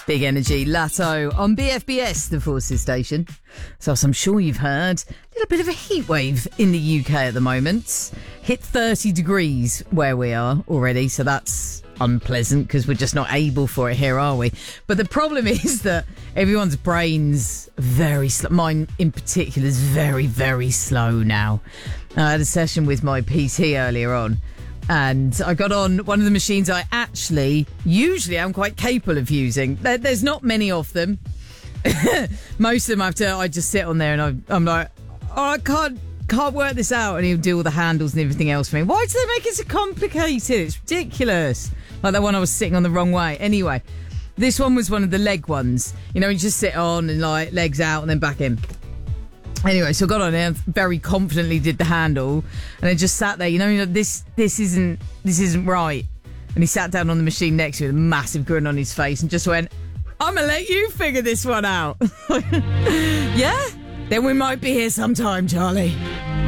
Big Energy, Latto on BFBS, the Forces station. So as I'm sure you've heard, a little bit of a heat wave in the UK at the moment. Hit 30 degrees where we are already, so that's unpleasant because we're just not able for it here, are we? But the problem is that everyone's brain's very slow. Mine in particular is very, very slow now. I had a session with my PT earlier on, and I got on one of the machines I usually am quite capable of using. There's not many of them. Most of them I just sit on there and I'm like, oh, I can't work this out. And he'll do all the handles and everything else for me. Why do they make it so complicated? It's ridiculous. Like that one I was sitting on the wrong way. Anyway, this one was one of the leg ones. You know, you just sit on and like legs out and then back in. Anyway, so I got on there and very confidently did the handle, and I just sat there. You know, this isn't right. And he sat down on the machine next to me with a massive grin on his face and just went, "I'm gonna let you figure this one out." Yeah, then we might be here sometime, Charlie.